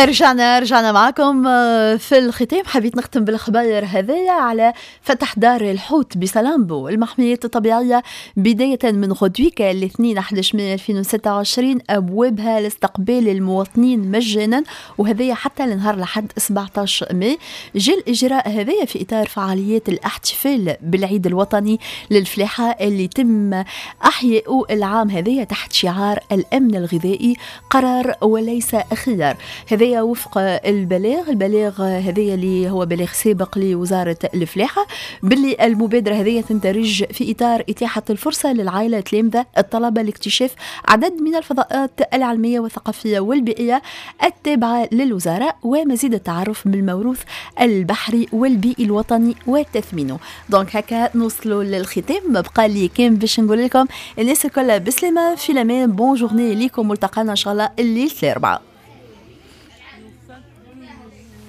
رجعنا معكم في الختام. حبيت نختم بالخبر هذايا على فتح دار الحوت بسلامبو المحميات الطبيعية بداية من غدويك الاثنين 11 مايو 2026 أبوابها لاستقبال المواطنين مجانا، وهذايا حتى لنهار لحد 17 مايو. جاء الإجراء هذايا في إطار فعاليات الاحتفال بالعيد الوطني للفلاحة اللي تم أحياؤه العام هذايا تحت شعار الأمن الغذائي قرار وليس خيار. هذايا وفق البلاغ هذايا اللي هو بلاغ سابق لوزارة الفلاحة باللي المبادرة هذايا تندرج في إطار إتاحة الفرصة للعائلة التلامذة الطلبة لاكتشاف عدد من الفضاءات العلمية والثقافية والبيئية التابعة للوزارة ومزيد التعرف بالموروث البحري والبيئي الوطني وتثمينه. دونك هكا نوصلوا للختام. بقى لي كان باش نقول لكم الناس الكل بسلامة في الأمان. بون جورني ليكم، ملتقانا إن شاء الله الليل الأربعاء.